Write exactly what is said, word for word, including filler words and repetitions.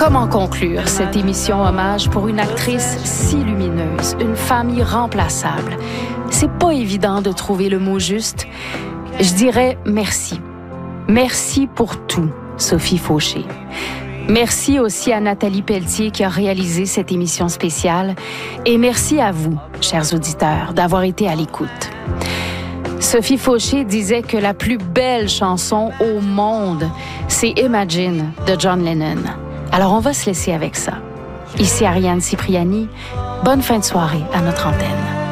Comment conclure cette émission hommage pour une actrice si lumineuse, une femme irremplaçable? C'est pas évident de trouver le mot juste. Je dirais merci. Merci pour tout, Sophie Fauché. Merci aussi à Nathalie Pelletier qui a réalisé cette émission spéciale. Et merci à vous, chers auditeurs, d'avoir été à l'écoute. Sophie Fauché disait que la plus belle chanson au monde, c'est Imagine de John Lennon. Alors on va se laisser avec ça. Ici Ariane Cipriani. Bonne fin de soirée à notre antenne.